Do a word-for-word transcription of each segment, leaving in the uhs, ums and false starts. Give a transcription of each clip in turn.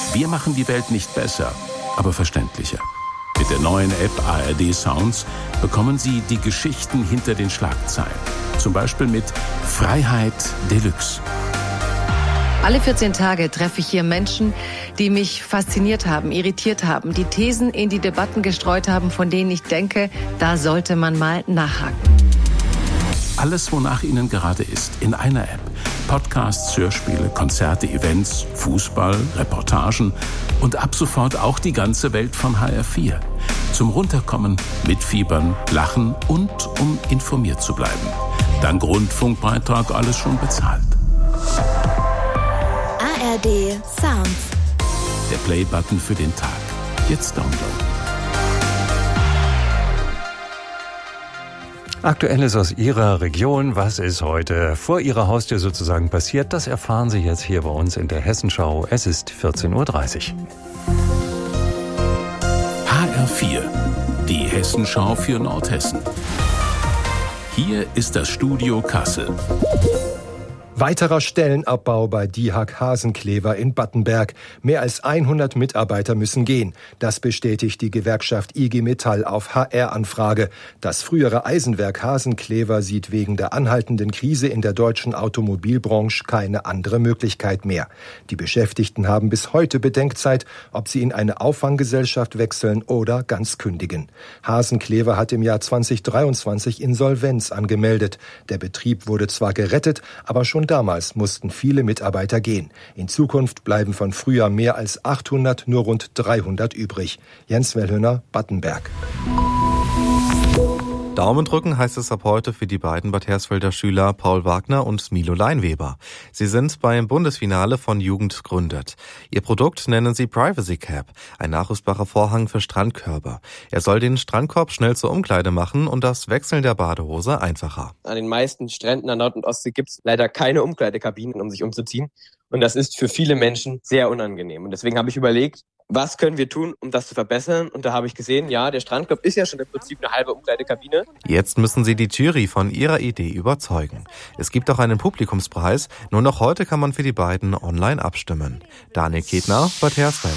Wir machen die Welt nicht besser, aber verständlicher. Mit der neuen App A R D Sounds bekommen Sie die Geschichten hinter den Schlagzeilen. Zum Beispiel mit Freiheit Deluxe. Alle vierzehn Tage treffe ich hier Menschen, die mich fasziniert haben, irritiert haben, die Thesen in die Debatten gestreut haben, von denen ich denke, da sollte man mal nachhaken. Alles, wonach Ihnen gerade ist, in einer App. Podcasts, Hörspiele, Konzerte, Events, Fußball, Reportagen und ab sofort auch die ganze Welt von H R vier. Zum Runterkommen, mitfiebern, lachen und um informiert zu bleiben. Dank Rundfunkbeitrag alles schon bezahlt. A R D Sounds. Der Play-Button für den Tag. Jetzt downloaden. Aktuelles aus Ihrer Region, was ist heute vor Ihrer Haustür sozusagen passiert, das erfahren Sie jetzt hier bei uns in der Hessenschau. Es ist vierzehn Uhr dreißig. H R vier, die Hessenschau für Nordhessen. Hier ist das Studio Kassel. Weiterer Stellenabbau bei D I H A C Hasenclever in Battenberg. Mehr als hundert Mitarbeiter müssen gehen. Das bestätigt die Gewerkschaft I G Metall auf H R-Anfrage. Das frühere Eisenwerk Hasenclever sieht wegen der anhaltenden Krise in der deutschen Automobilbranche keine andere Möglichkeit mehr. Die Beschäftigten haben bis heute Bedenkzeit, ob sie in eine Auffanggesellschaft wechseln oder ganz kündigen. Hasenclever hat im Jahr zweitausenddreiundzwanzig Insolvenz angemeldet. Der Betrieb wurde zwar gerettet, aber schon damals mussten viele Mitarbeiter gehen. In Zukunft bleiben von früher mehr als achthundert nur rund dreihundert übrig. Jens Wellhöner, Battenberg. Daumen drücken heißt es ab heute für die beiden Bad Hersfelder Schüler Paul Wagner und Milo Leinweber. Sie sind beim Bundesfinale von Jugend gründet. Ihr Produkt nennen sie Privacy Cap, ein nachrüstbarer Vorhang für Strandkörbe. Er soll den Strandkorb schnell zur Umkleide machen und das Wechseln der Badehose einfacher. An den meisten Stränden an Nord- und Ostsee gibt es leider keine Umkleidekabinen, um sich umzuziehen. Und das ist für viele Menschen sehr unangenehm. Und deswegen habe ich überlegt, was können wir tun, um das zu verbessern? Und da habe ich gesehen, ja, der Strandkorb ist ja schon im Prinzip eine halbe Umkleidekabine. Jetzt müssen sie die Jury von ihrer Idee überzeugen. Es gibt auch einen Publikumspreis. Nur noch heute kann man für die beiden online abstimmen. Daniel Ketner, Bad Hersfeld.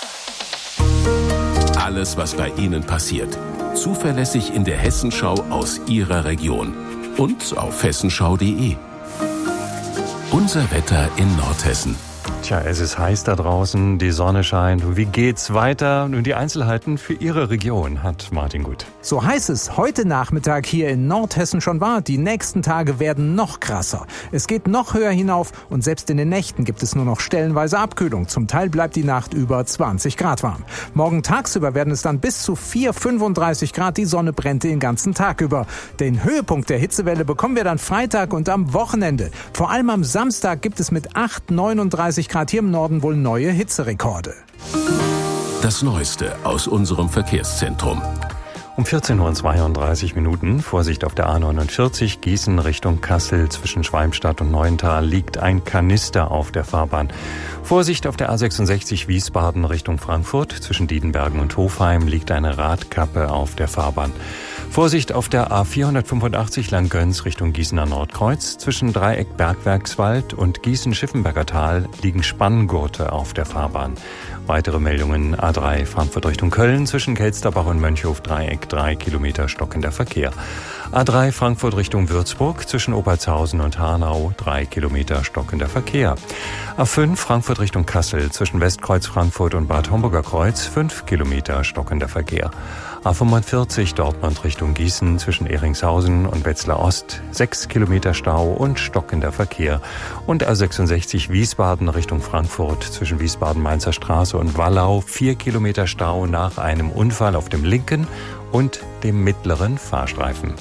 Alles, was bei Ihnen passiert. Zuverlässig in der Hessenschau aus Ihrer Region. Und auf hessenschau punkt de. Unser Wetter in Nordhessen. Tja, es ist heiß da draußen, die Sonne scheint. Wie geht's weiter? Nun, die Einzelheiten für Ihre Region hat Martin Gut. So heiß es heute Nachmittag hier in Nordhessen schon war. Die nächsten Tage werden noch krasser. Es geht noch höher hinauf und selbst in den Nächten gibt es nur noch stellenweise Abkühlung. Zum Teil bleibt die Nacht über zwanzig Grad warm. Morgen tagsüber werden es dann bis zu vier, fünfunddreißig Grad. Die Sonne brennt den ganzen Tag über. Den Höhepunkt der Hitzewelle bekommen wir dann Freitag und am Wochenende. Vor allem am Samstag gibt es mit acht, neununddreißig Grad hier im Norden wohl neue Hitzerekorde. Das Neueste aus unserem Verkehrszentrum. Um vierzehn Uhr zweiunddreißig Minuten, Vorsicht auf der A neunundvierzig, Gießen Richtung Kassel, zwischen Schwalmstadt und Neuental liegt ein Kanister auf der Fahrbahn. Vorsicht auf der A sechsundsechzig Wiesbaden Richtung Frankfurt, zwischen Diedenbergen und Hofheim liegt eine Radkappe auf der Fahrbahn. Vorsicht auf der A vierhundertfünfundachtzig Langgöns Richtung Gießener Nordkreuz, zwischen Dreieck Bergwerkswald und Gießen-Schiffenberger Tal liegen Spanngurte auf der Fahrbahn. Weitere Meldungen: A drei Frankfurt Richtung Köln, zwischen Kelsterbach und Mönchhof Dreieck, drei Kilometer stockender Verkehr. A drei Frankfurt Richtung Würzburg, zwischen Obertshausen und Hanau, drei Kilometer stockender Verkehr. A fünf Frankfurt Richtung Kassel, zwischen Westkreuz Frankfurt und Bad Homburger Kreuz, fünf Kilometer stockender Verkehr. A fünfundvierzig Dortmund Richtung Gießen, zwischen Ehringshausen und Wetzlar Ost, sechs Kilometer Stau und stockender Verkehr. Und A sechsundsechzig Wiesbaden Richtung Frankfurt, zwischen Wiesbaden-Mainzer Straße und Wallau, vier Kilometer Stau nach einem Unfall auf dem linken und dem mittleren Fahrstreifen.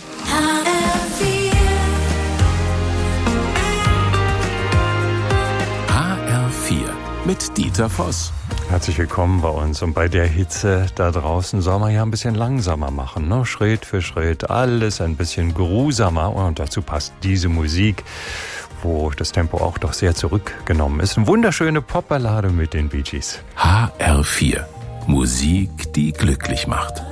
H R vier mit Dieter Voss. Herzlich willkommen bei uns. Und bei der Hitze da draußen soll man ja ein bisschen langsamer machen, ne? Schritt für Schritt, alles ein bisschen geruhsamer. Und dazu passt diese Musik, wo das Tempo auch doch sehr zurückgenommen ist. Eine wunderschöne Popballade mit den Bee Gees. H R vier. Musik, die glücklich macht.